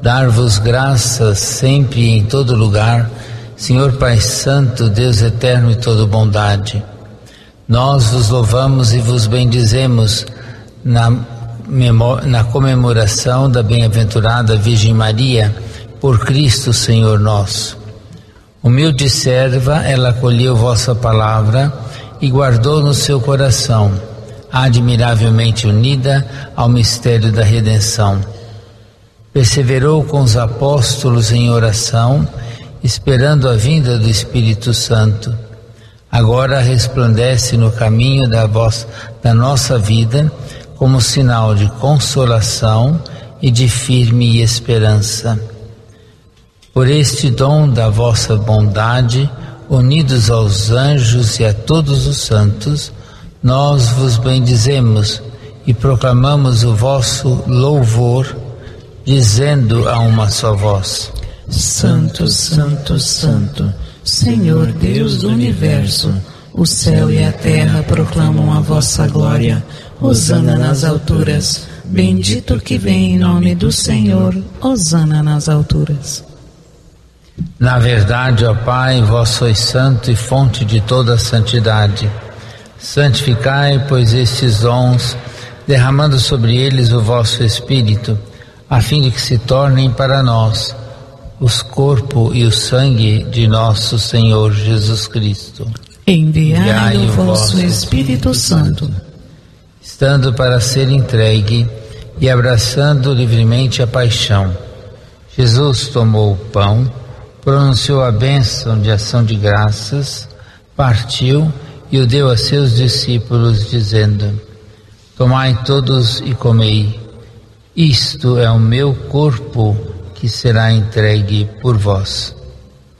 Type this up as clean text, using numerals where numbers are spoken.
dar-vos graças sempre e em todo lugar, Senhor Pai Santo, Deus eterno e todo bondade. Nós vos louvamos e vos bendizemos na comemoração da bem-aventurada Virgem Maria, por Cristo Senhor nosso. Humilde serva, ela acolheu vossa palavra e guardou no seu coração, admiravelmente unida ao mistério da redenção. Perseverou com os apóstolos em oração, esperando a vinda do Espírito Santo. Agora resplandece no caminho da nossa vida como sinal de consolação e de firme esperança. Por este dom da vossa bondade, unidos aos anjos e a todos os santos, nós vos bendizemos e proclamamos o vosso louvor, dizendo a uma só voz: Santo, Santo, Santo, Senhor Deus do Universo, o céu e a terra proclamam a vossa glória. Hosana nas alturas, bendito que vem em nome do Senhor, hosana nas alturas. Na verdade, ó Pai, vós sois santo e fonte de toda a santidade. Santificai, pois, estes dons, derramando sobre eles o vosso Espírito, a fim de que se tornem para nós os corpo e o sangue de nosso Senhor Jesus Cristo. Enviai o vosso Espírito Santo, estando para ser entregue e abraçando livremente a paixão. Jesus tomou o pão, pronunciou a bênção de ação de graças, partiu e o deu a seus discípulos, dizendo: Tomai todos e comei, isto é o meu corpo que será entregue por vós.